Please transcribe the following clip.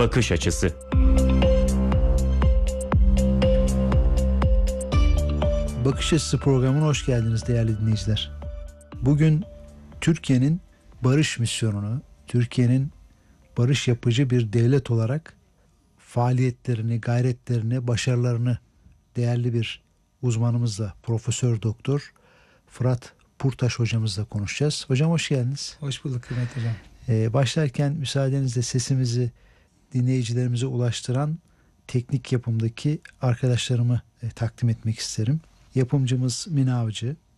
bakış açısı. Bakış Açısı programına hoş geldiniz değerli dinleyiciler. Bugün Türkiye'nin barış misyonunu, Türkiye'nin barış yapıcı bir devlet olarak faaliyetlerini, gayretlerini, başarılarını değerli bir uzmanımızla, Profesör Doktor Fırat Purtaş hocamızla konuşacağız. Hocam hoş geldiniz. Hoş bulduk Kıymet Hocam. Başlarken müsaadenizle sesimizi dinleyicilerimize ulaştıran teknik yapımdaki arkadaşlarımı takdim etmek isterim. Yapımcımız Mine Avcı,